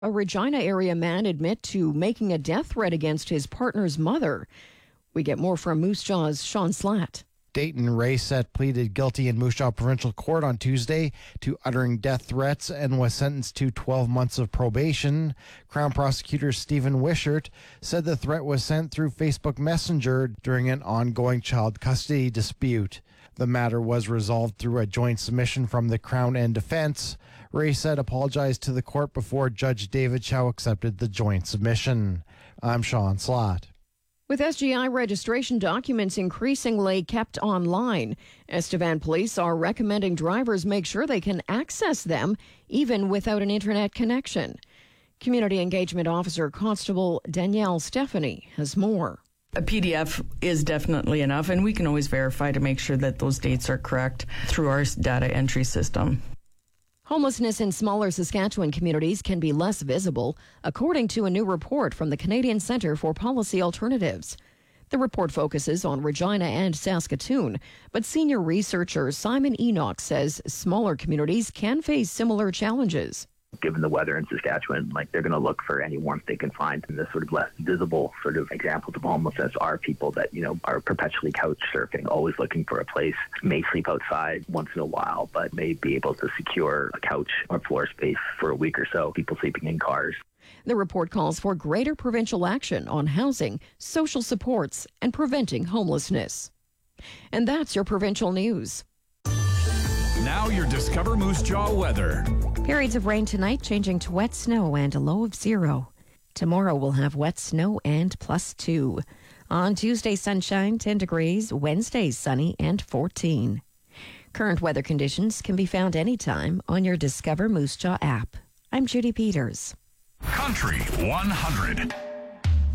A Regina area man admit to making a death threat against his partner's mother. We get more from Moose Jaw's Sean Slatt. Dayton Rayset pleaded guilty in Moose Jaw Provincial Court on Tuesday to uttering death threats and was sentenced to 12 months of probation. Crown Prosecutor Stephen Wishart said the threat was sent through Facebook Messenger during an ongoing child custody dispute. The matter was resolved through a joint submission from the Crown and defense. Rayset apologized to the court before Judge David Chow accepted the joint submission. I'm Sean Slatt. With SGI registration documents increasingly kept online, Estevan police are recommending drivers make sure they can access them even without an internet connection. Community Engagement Officer Constable Danielle Stephanie has more. A PDF is definitely enough, and we can always verify to make sure that those dates are correct through our data entry system. Homelessness in smaller Saskatchewan communities can be less visible, according to a new report from the Canadian Centre for Policy Alternatives. The report focuses on Regina and Saskatoon, but senior researcher Simon Enoch says smaller communities can face similar challenges. Given the weather in Saskatchewan, they're going to look for any warmth they can find. And the sort of less visible sort of examples of homelessness are people that, are perpetually couch surfing, always looking for a place, may sleep outside once in a while, but may be able to secure a couch or floor space for a week or so, people sleeping in cars. The report calls for greater provincial action on housing, social supports, and preventing homelessness. And that's your provincial news. Now your Discover Moose Jaw weather. Periods of rain tonight changing to wet snow and a low of 0. Tomorrow we'll have wet snow and +2. On Tuesday, sunshine, 10 degrees. Wednesday, sunny and 14. Current weather conditions can be found anytime on your Discover Moose Jaw app. I'm Judy Peters. Country 100.